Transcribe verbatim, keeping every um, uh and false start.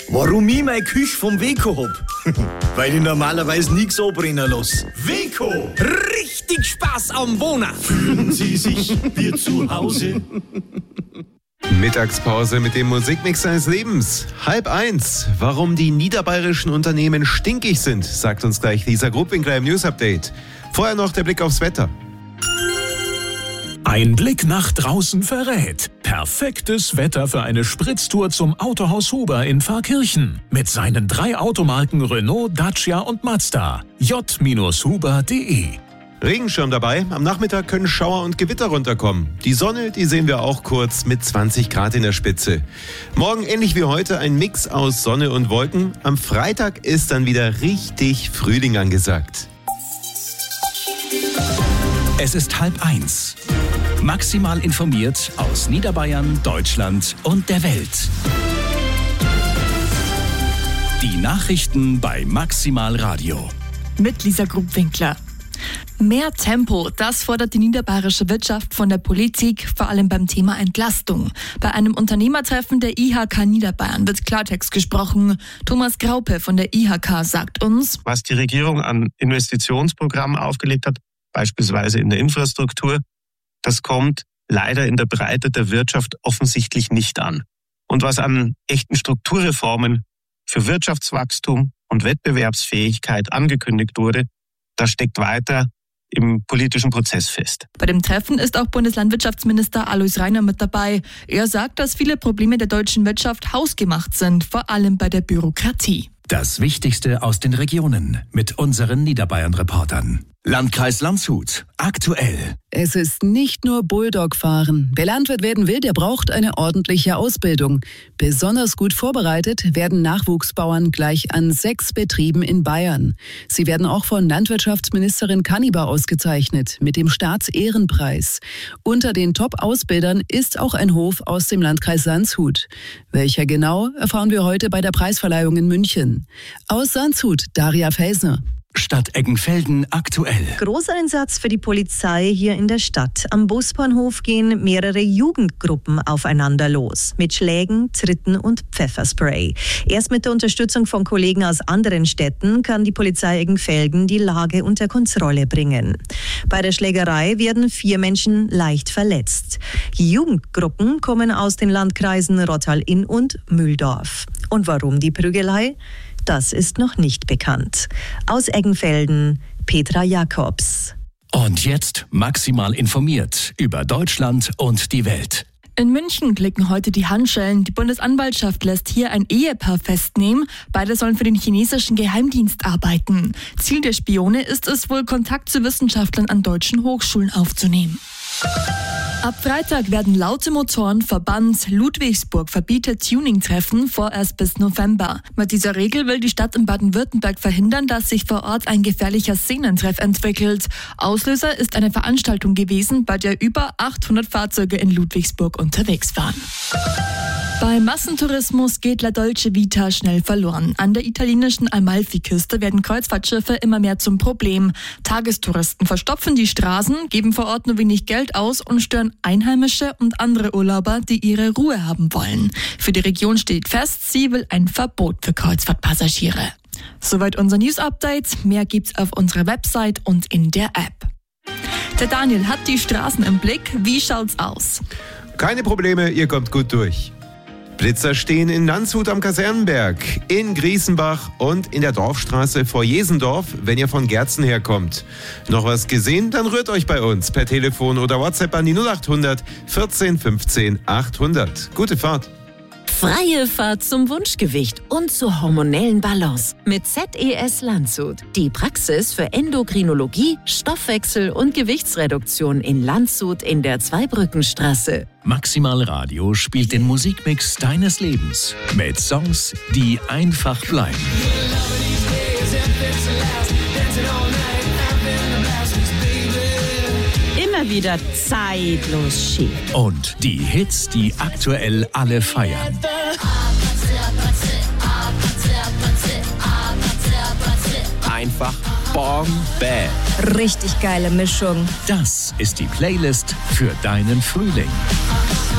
Warum ich meine Küche vom Weco hab? Weil ich normalerweise nichts anbrennen lasse. Weco! Richtig Spaß am Wohnen! Fühlen Sie sich wie zu Hause? Mittagspause mit dem Musikmix seines Lebens. Halb eins. Warum die niederbayerischen Unternehmen stinkig sind, sagt uns gleich Lisa Grubwinkler im News Update. Vorher noch der Blick aufs Wetter. Ein Blick nach draußen verrät. Perfektes Wetter für eine Spritztour zum Autohaus Huber in Pfarrkirchen. Mit seinen drei Automarken Renault, Dacia und Mazda. j huber punkt de. Regenschirm dabei. Am Nachmittag können Schauer und Gewitter runterkommen. Die Sonne, die sehen wir auch kurz mit zwanzig Grad in der Spitze. Morgen ähnlich wie heute ein Mix aus Sonne und Wolken. Am Freitag ist dann wieder richtig Frühling angesagt. Es ist halb eins. Maximal informiert aus Niederbayern, Deutschland und der Welt. Die Nachrichten bei Maximal Radio. Mit Lisa Grubwinkler. Mehr Tempo, das fordert die niederbayerische Wirtschaft von der Politik, vor allem beim Thema Entlastung. Bei einem Unternehmertreffen der I H K Niederbayern wird Klartext gesprochen. Thomas Graupe von der I H K sagt uns: Was die Regierung an Investitionsprogrammen aufgelegt hat, beispielsweise in der Infrastruktur, das kommt leider in der Breite der Wirtschaft offensichtlich nicht an. Und was an echten Strukturreformen für Wirtschaftswachstum und Wettbewerbsfähigkeit angekündigt wurde, das steckt weiter im politischen Prozess fest. Bei dem Treffen ist auch Bundeslandwirtschaftsminister Alois Rainer mit dabei. Er sagt, dass viele Probleme der deutschen Wirtschaft hausgemacht sind, vor allem bei der Bürokratie. Das Wichtigste aus den Regionen mit unseren Niederbayern-Reportern. Landkreis Landshut. Aktuell. Es ist nicht nur Bulldog-Fahren. Wer Landwirt werden will, der braucht eine ordentliche Ausbildung. Besonders gut vorbereitet werden Nachwuchsbauern gleich an sechs Betrieben in Bayern. Sie werden auch von Landwirtschaftsministerin Kannibar ausgezeichnet mit dem Staatsehrenpreis. Unter den Top-Ausbildern ist auch ein Hof aus dem Landkreis Landshut. Welcher genau, erfahren wir heute bei der Preisverleihung in München. Aus Landshut, Daria Felsner. Stadt Eggenfelden aktuell. Großer Einsatz für die Polizei hier in der Stadt. Am Busbahnhof gehen mehrere Jugendgruppen aufeinander los. Mit Schlägen, Tritten und Pfefferspray. Erst mit der Unterstützung von Kollegen aus anderen Städten kann die Polizei Eggenfelden die Lage unter Kontrolle bringen. Bei der Schlägerei werden vier Menschen leicht verletzt. Die Jugendgruppen kommen aus den Landkreisen Rottal-Inn und Mühldorf. Und warum die Prügelei? Das ist noch nicht bekannt. Aus Eggenfelden, Petra Jakobs. Und jetzt maximal informiert über Deutschland und die Welt. In München klicken heute die Handschellen. Die Bundesanwaltschaft lässt hier ein Ehepaar festnehmen. Beide sollen für den chinesischen Geheimdienst arbeiten. Ziel der Spione ist es wohl, Kontakt zu Wissenschaftlern an deutschen Hochschulen aufzunehmen. Ab Freitag werden laute Motoren verbannt. Ludwigsburg verbietet Tuning-Treffen vorerst bis November. Mit dieser Regel will die Stadt in Baden-Württemberg verhindern, dass sich vor Ort ein gefährlicher Szenentreff entwickelt. Auslöser ist eine Veranstaltung gewesen, bei der über achthundert Fahrzeuge in Ludwigsburg unterwegs waren. Beim Massentourismus geht La Dolce Vita schnell verloren. An der italienischen Amalfi-Küste werden Kreuzfahrtschiffe immer mehr zum Problem. Tagestouristen verstopfen die Straßen, geben vor Ort nur wenig Geld aus und stören Einheimische und andere Urlauber, die ihre Ruhe haben wollen. Für die Region steht fest, sie will ein Verbot für Kreuzfahrtpassagiere. Soweit unser News-Update. Mehr gibt's auf unserer Website und in der App. Der Daniel hat die Straßen im Blick. Wie schaut's aus? Keine Probleme, ihr kommt gut durch. Blitzer stehen in Landshut am Kasernenberg, in Grießenbach und in der Dorfstraße vor Jesendorf, wenn ihr von Gerzen herkommt. Noch was gesehen? Dann rührt euch bei uns per Telefon oder WhatsApp an die null acht hundert vierzehn fünfzehn achthundert. Gute Fahrt! Freie Fahrt zum Wunschgewicht und zur hormonellen Balance mit Z E S Landshut. Die Praxis für Endokrinologie, Stoffwechsel und Gewichtsreduktion in Landshut in der Zweibrückenstraße. Maximal Radio spielt den Musikmix deines Lebens mit Songs, die einfach bleiben. Immer wieder zeitlos schick. Und die Hits, die aktuell alle feiern. Einfach Bombe. Richtig geile Mischung. Das ist die Playlist für deinen Frühling.